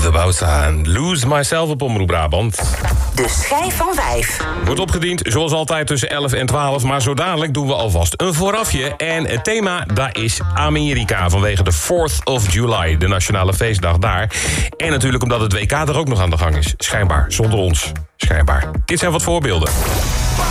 The Bouwsa en Lose Myself op Omroep Brabant. De schijf van 5. Wordt opgediend, zoals altijd, tussen 11 en 12. Maar zo dadelijk doen we alvast een voorafje. En het thema, daar is Amerika. Vanwege de 4th of July, de nationale feestdag daar. En natuurlijk omdat het WK er ook nog aan de gang is. Schijnbaar, zonder ons. Schijnbaar. Dit zijn wat voorbeelden.